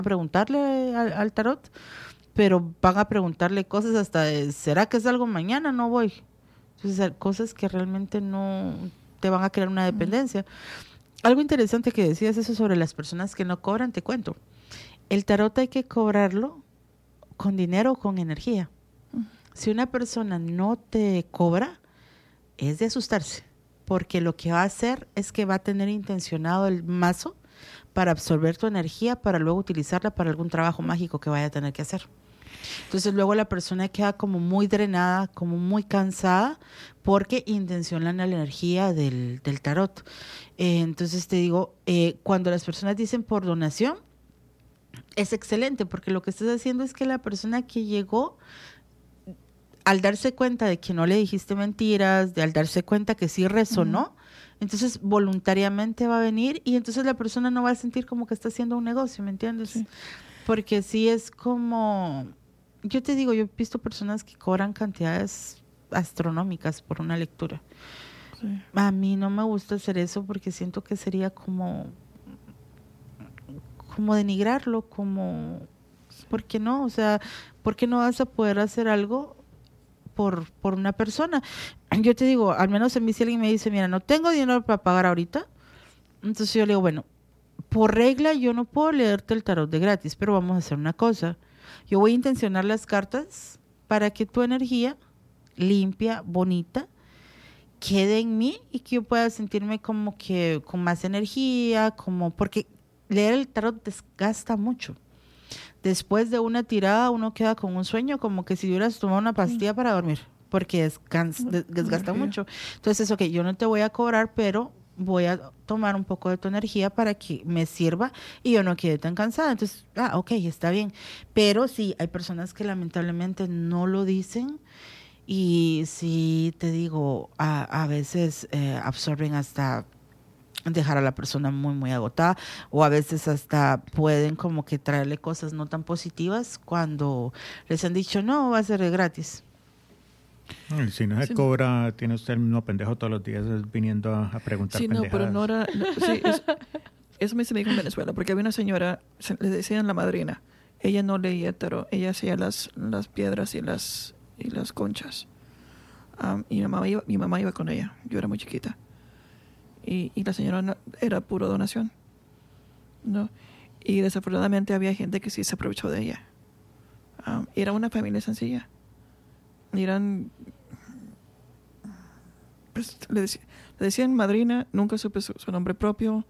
preguntarle al tarot, pero van a preguntarle cosas hasta de, ¿será que es algo mañana? No voy. Entonces, cosas que realmente no te van a crear una dependencia. Algo interesante que decías eso sobre las personas que no cobran, te cuento. El tarot hay que cobrarlo con dinero o con energía. Si una persona no te cobra, es de asustarse, porque lo que va a hacer es que va a tener intencionado el mazo para absorber tu energía, para luego utilizarla para algún trabajo mágico que vaya a tener que hacer. Entonces luego la persona queda como muy drenada, como muy cansada, porque intencionan la energía del tarot. Entonces te digo, cuando las personas dicen por donación, es excelente, porque lo que estás haciendo es que la persona que llegó, al darse cuenta de que no le dijiste mentiras, al darse cuenta que sí resonó, entonces voluntariamente va a venir y entonces la persona no va a sentir como que está haciendo un negocio, ¿me entiendes? Sí. Porque sí es como, yo te digo, yo he visto personas que cobran cantidades astronómicas por una lectura. Sí. A mí no me gusta hacer eso porque siento que sería como denigrarlo, como, ¿por qué no? O sea, ¿por qué no vas a poder hacer algo por una persona? Yo te digo, al menos a mí si alguien me dice, mira, no tengo dinero para pagar ahorita, entonces yo le digo, bueno, por regla yo no puedo leerte el tarot de gratis, pero vamos a hacer una cosa. Yo voy a intencionar las cartas para que tu energía limpia, bonita, quede en mí y que yo pueda sentirme como que con más energía, como porque leer el tarot desgasta mucho. Después de una tirada uno queda con un sueño como que si hubieras tomado una pastilla para dormir, porque desgasta mucho. Entonces, ok, yo no te voy a cobrar, pero voy a tomar un poco de tu energía para que me sirva y yo no quede tan cansada. Entonces, ok, está bien. Pero sí, hay personas que lamentablemente no lo dicen y sí, te digo, a veces absorben hasta dejar a la persona muy, muy agotada, o a veces hasta pueden como que traerle cosas no tan positivas cuando les han dicho, no, va a ser de gratis. Si no se cobra, tiene usted el mismo pendejo todos los días viniendo a preguntar pendejadas. Sí, no, pero no era... sí, eso me dijo en Venezuela, porque había una señora, le decían la madrina, ella no leía tarot, ella hacía las piedras y las conchas. Y mi mamá iba con ella, yo era muy chiquita. Y la señora era puro donación, ¿no? Y desafortunadamente había gente que sí se aprovechó de ella. Era una familia sencilla. Eran... Pues, le decían madrina, nunca supe su nombre propio.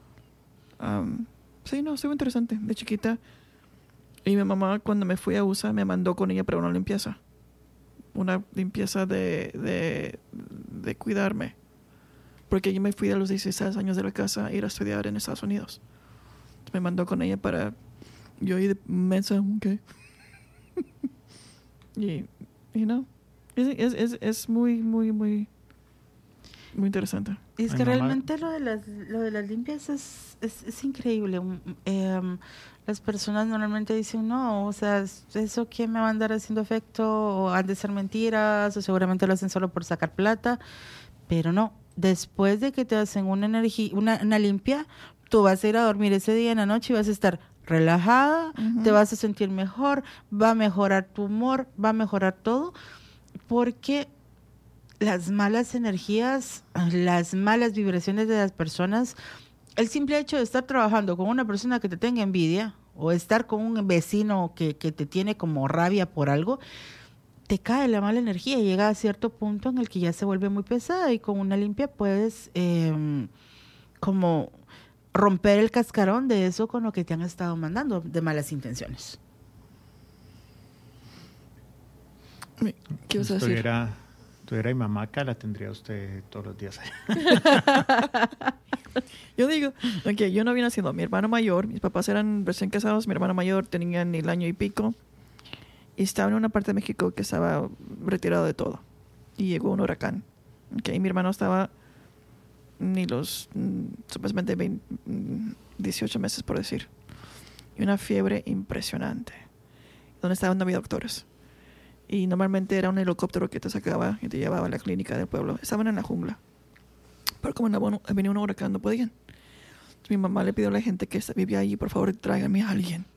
Sí, no, estuvo interesante. De chiquita. Y mi mamá, cuando me fui a USA, me mandó con ella para una limpieza. Una limpieza de cuidarme. Porque yo me fui a los 16 años de la casa a ir a estudiar en Estados Unidos. Me mandó con ella para... Yo ir de mensa, ¿qué? y no. Es muy, muy, muy... Muy interesante. Y es que realmente lo de las limpias es increíble. Las personas normalmente dicen, no, o sea, ¿eso quién me va a andar haciendo efecto? O han de ser mentiras, o seguramente lo hacen solo por sacar plata. Pero no. Después de que te hacen una limpia, tú vas a ir a dormir ese día en la noche y vas a estar relajada, te vas a sentir mejor, va a mejorar tu humor, va a mejorar todo, porque las malas energías, las malas vibraciones de las personas, el simple hecho de estar trabajando con una persona que te tenga envidia o estar con un vecino que te tiene como rabia por algo, te cae la mala energía y llega a cierto punto en el que ya se vuelve muy pesada y con una limpia puedes como romper el cascarón de eso con lo que te han estado mandando de malas intenciones. ¿Qué vas a decir? Tuviera mi mamá acá, la tendría usted todos los días. Yo digo, okay, yo no había nacido. Mi hermano mayor, mis papás eran recién casados, mi hermano mayor tenía ni el año y pico. Y estaba en una parte de México que estaba retirado de todo. Y llegó un huracán. Okay, mi hermano estaba ni los supuestamente 18 meses, por decir. Y una fiebre impresionante. Donde estaban no había doctores. Y normalmente era un helicóptero que te sacaba y te llevaba a la clínica del pueblo. Estaban en la jungla. Pero como venía un huracán, no podían. Entonces, mi mamá le pidió a la gente que vivía allí, por favor, tráigame a alguien.